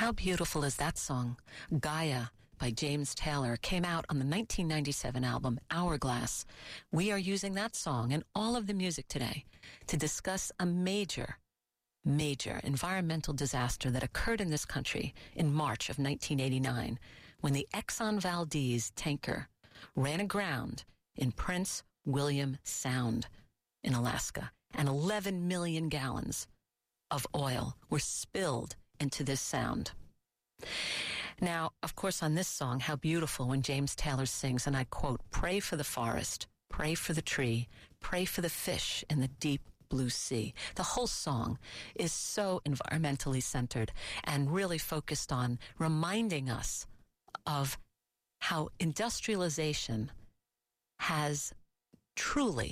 how beautiful is that song? Gaia by James Taylor came out on the 1997 album Hourglass. We are using that song and all of the music today to discuss a major environmental disaster that occurred in this country in March of 1989 when the Exxon Valdez tanker ran aground in Prince William Sound in Alaska, and 11 million gallons of oil were spilled into this sound. Now, of course, on this song, how beautiful when James Taylor sings, and I quote, "Pray for the forest, pray for the tree, pray for the fish in the deep blue sea." The whole song is so environmentally centered and really focused on reminding us of how industrialization has truly